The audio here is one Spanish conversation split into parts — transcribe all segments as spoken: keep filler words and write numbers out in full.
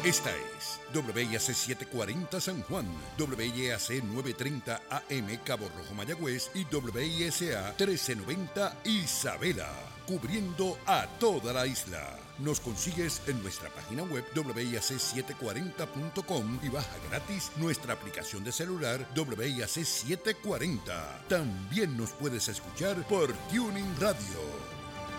Esta es W I A C setecientos cuarenta San Juan, W I A C novecientos treinta A M Cabo Rojo Mayagüez y W I S A trece noventa Isabela, cubriendo a toda la isla. Nos consigues en nuestra página web W I A C setecientos cuarenta punto com y baja gratis nuestra aplicación de celular W I A C setecientos cuarenta. También nos puedes escuchar por Tuning Radio.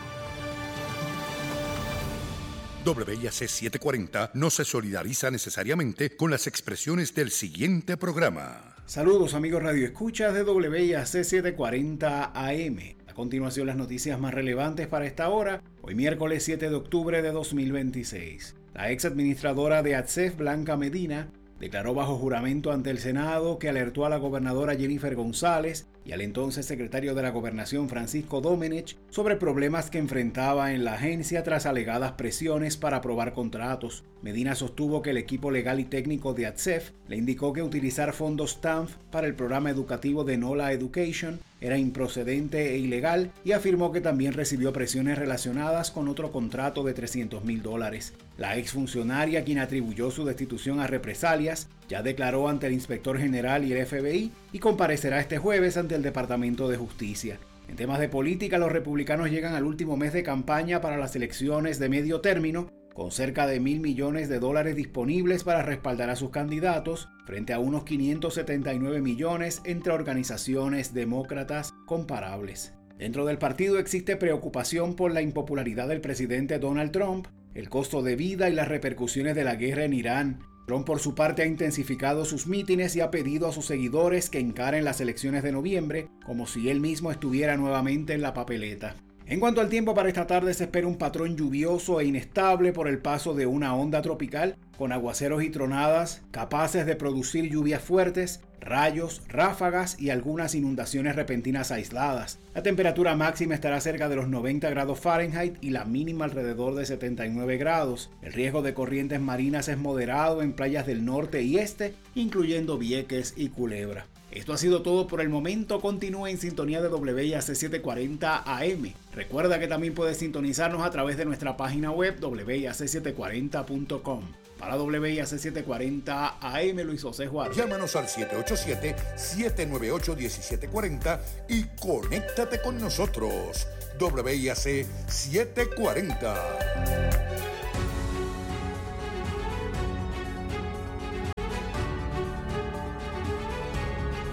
W I A C setecientos cuarenta no se solidariza necesariamente con las expresiones del siguiente programa. Saludos amigos radioescuchas de W I A C setecientos cuarenta A M. A continuación las noticias más relevantes para esta hora, hoy miércoles siete de octubre de dos mil veintiséis. La ex administradora de ATSEF, Blanca Medina, declaró bajo juramento ante el Senado que alertó a la gobernadora Jennifer González y al entonces secretario de la Gobernación Francisco Domenech sobre problemas que enfrentaba en la agencia tras alegadas presiones para aprobar contratos. Medina sostuvo que el equipo legal y técnico de ATSEF le indicó que utilizar fondos T A N F para el programa educativo de NOLA Education era improcedente e ilegal y afirmó que también recibió presiones relacionadas con otro contrato de trescientos mil dólares. La exfuncionaria, quien atribuyó su destitución a represalias, ya declaró ante el inspector general y el F B I y comparecerá este jueves ante el Departamento de Justicia. En temas de política, los republicanos llegan al último mes de campaña para las elecciones de medio término, con cerca de mil millones de dólares disponibles para respaldar a sus candidatos, frente a unos quinientos setenta y nueve millones entre organizaciones demócratas comparables. Dentro del partido existe preocupación por la impopularidad del presidente Donald Trump, el costo de vida y las repercusiones de la guerra en Irán. Trump, por su parte, ha intensificado sus mítines y ha pedido a sus seguidores que encaren las elecciones de noviembre como si él mismo estuviera nuevamente en la papeleta. En cuanto al tiempo, para esta tarde se espera un patrón lluvioso e inestable por el paso de una onda tropical, con aguaceros y tronadas capaces de producir lluvias fuertes, rayos, ráfagas y algunas inundaciones repentinas aisladas. La temperatura máxima estará cerca de los noventa grados Fahrenheit y la mínima alrededor de setenta y nueve grados. El riesgo de corrientes marinas es moderado en playas del norte y este, incluyendo Vieques y Culebra. Esto ha sido todo por el momento. Continúa en sintonía de W I A C setecientos cuarenta A M. Recuerda que también puedes sintonizarnos a través de nuestra página web W I A C setecientos cuarenta punto com. Para W I A C setecientos cuarenta A M, Luis José Juárez. Llámanos al siete ocho siete, siete nueve ocho, uno siete cuatro cero y conéctate con nosotros. W I A C setecientos cuarenta.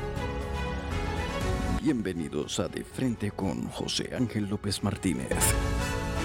Bienvenidos a De Frente con José Ángel López Martínez.